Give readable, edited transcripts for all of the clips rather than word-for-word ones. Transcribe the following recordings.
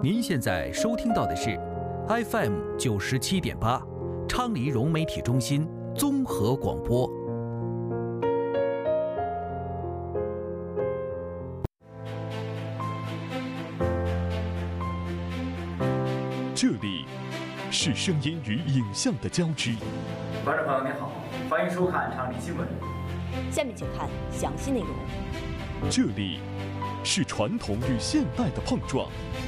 您现在收听到的是 FM 97.8昌黎融媒体中心综合广播。 这里是声音与影像的交织。 观众朋友您好，欢迎收看昌黎新闻。 下面请看详细内容。 这里是传统与现代的碰撞。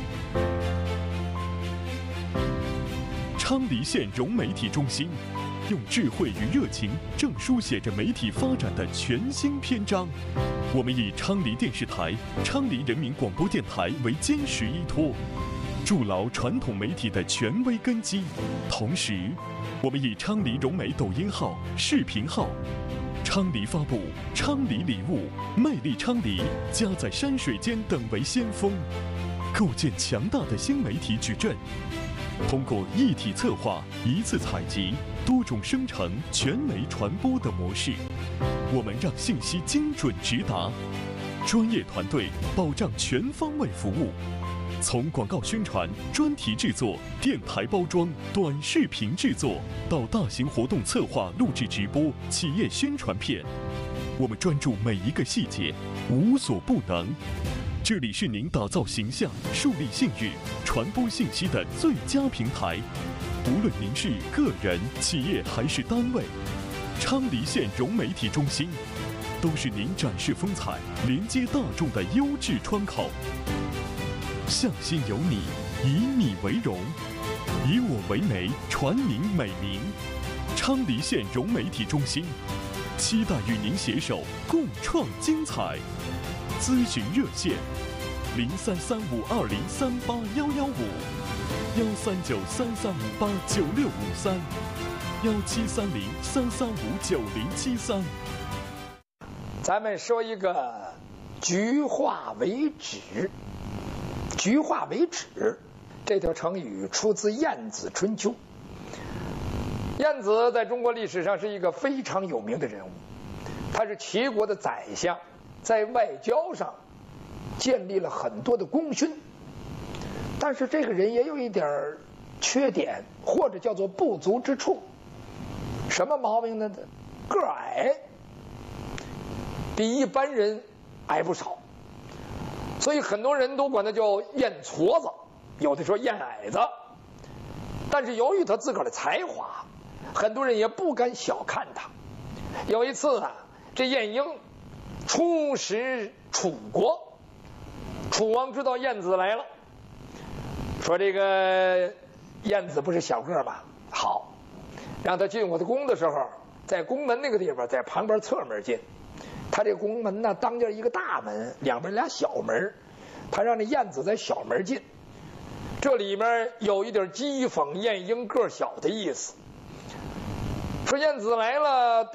昌黎县融媒体中心用智慧与热情，正书写着媒体发展的全新篇章。我们以昌黎电视台、昌黎人民广播电台为坚实依托，筑牢传统媒体的权威根基。同时，我们以昌黎融媒抖音号、视频号、昌黎发布、昌黎礼物、魅力昌黎、家在山水间等为先锋，构建强大的新媒体矩阵。通过一体策划、一次采集、多种生成、全媒传播的模式，我们让信息精准直达，专业团队保障全方位服务。从广告宣传、专题制作、电台包装、短视频制作，到大型活动策划、录制直播、企业宣传片，我们专注每一个细节，无所不能。这里是您打造形象、树立信誉、传播信息的最佳平台。无论您是个人、企业还是单位，昌黎县融媒体中心都是您展示风采、连接大众的优质窗口。向心有你，以你为荣，以我为媒，传您美名。昌黎县融媒体中心期待与您携手共创精彩。咨询热线：033520381155，1393389653，1730-3359073。 咱们说一个菊化为枳。菊化为枳这条成语出自《晏子春秋》。晏子在中国历史上是一个非常有名的人物，他是齐国的宰相，在外交上建立了很多的功勋。但是这个人也有一点缺点，或者叫做不足之处。什么毛病呢？个儿矮，比一般人矮不少。所以很多人都管他叫燕矬子，有的说燕矮子。但是由于他自个儿的才华，很多人也不敢小看他。有一次啊，这晏婴出使楚国，楚王知道晏子来了，说这个晏子不是小个吗？好，让他进我的宫的时候，在宫门那个地方，在旁边侧门进。他这宫门呢，当间一个大门，两边俩小门，他让那晏子在小门进。这里面有一点讥讽晏婴个小的意思，说晏子来了。